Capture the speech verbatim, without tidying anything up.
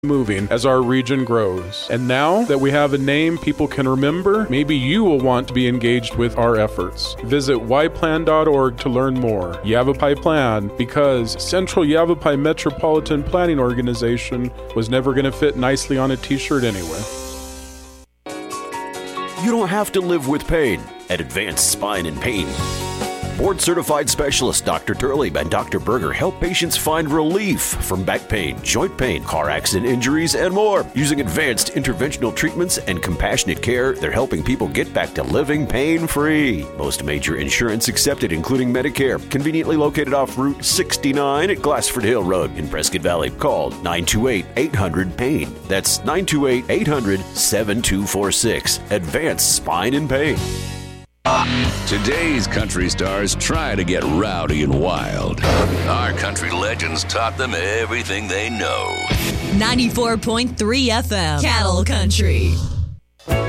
moving as our region grows. And now that we have a name people can remember, maybe you will want to be engaged with our efforts. Visit y plan dot org to learn more. Yavapai Plan, because Central Yavapai Metropolitan Planning Organization was never going to fit nicely on a t-shirt anyway. You don't have to live with pain at Advanced Spine and Pain. Board-certified specialists Doctor Turley and Doctor Berger help patients find relief from back pain, joint pain, car accident injuries, and more. Using advanced interventional treatments and compassionate care, they're helping people get back to living pain-free. Most major insurance accepted, including Medicare. Conveniently located off Route sixty-nine at Glassford Hill Road in Prescott Valley. Call nine two eight, eight hundred, pain. That's nine two eight, eight hundred, seven two four six. Advanced Spine and Pain. Today's country stars try to get rowdy and wild. Our country legends taught them everything they know. ninety-four point three F M, Cattle Country.